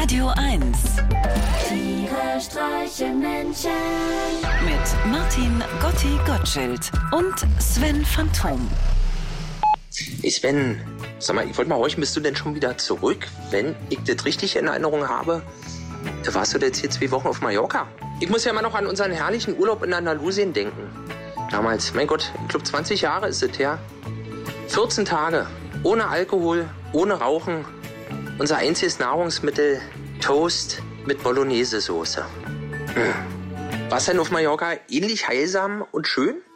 Radio 1. Tiere streichen Menschen. Mit Martin Gotti Gottschild und Sven Phantom. Hey Sven, sag mal, ich wollte mal horchen, bist du denn schon wieder zurück? Wenn ich das richtig in Erinnerung habe, warst du jetzt hier 2 Wochen auf Mallorca. Ich muss ja immer noch an unseren herrlichen Urlaub in Andalusien denken. Damals, mein Gott, ich glaube 20 Jahre ist es her. 14 Tage, ohne Alkohol, ohne Rauchen. Unser einziges Nahrungsmittel, Toast mit Bolognese-Soße. War es denn auf Mallorca ähnlich heilsam und schön?